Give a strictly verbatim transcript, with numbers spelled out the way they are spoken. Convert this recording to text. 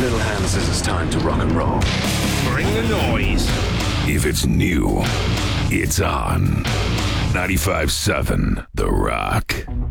Little Hand says it's time to rock and roll. Bring the noise. If it's new, it's on. ninety-five seven The Rock.